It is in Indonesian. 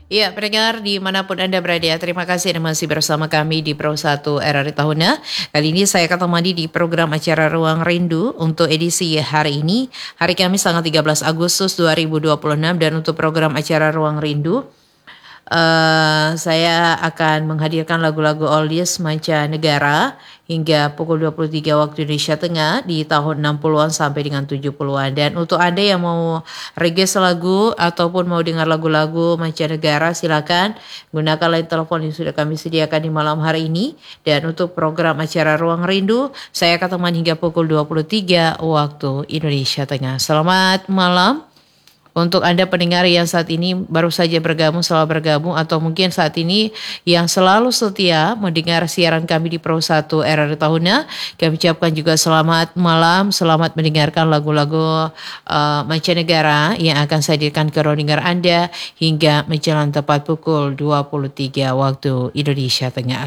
Iya, pendengar dimanapun Anda berada, terima kasih Anda masih bersama kami di Pro 1 RRI Tahuna. Kali ini saya akan temani di program acara Ruang Rindu untuk edisi hari ini, hari Kamis tanggal 13 Agustus 2026, dan untuk program acara Ruang Rindu, saya akan menghadirkan lagu-lagu oldies mancanegara hingga pukul 23 waktu Indonesia Tengah di tahun 60-an sampai dengan 70-an. Dan untuk Anda yang mau request lagu ataupun mau dengar lagu-lagu mancanegara, silakan gunakan line telepon yang sudah kami sediakan di malam hari ini. Dan untuk program acara Ruang Rindu, saya akan teman hingga pukul 23 waktu Indonesia Tengah. Selamat malam. Untuk Anda pendengar yang saat ini baru saja bergabung, selalu bergabung, atau mungkin saat ini yang selalu setia mendengar siaran kami di Pro 1 RRI Tahuna, kami ucapkan juga selamat malam, selamat mendengarkan lagu-lagu mancanegara yang akan saya hadirkan ke ruang dengar Anda hingga menjelang tepat pukul 23 waktu Indonesia Tengah.